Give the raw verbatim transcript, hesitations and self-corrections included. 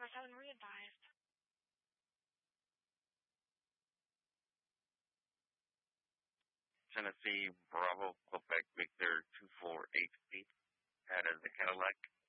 cars have been re-advised. Tennessee Bravo Quebec Victor two four eight eight. That is the Cadillac.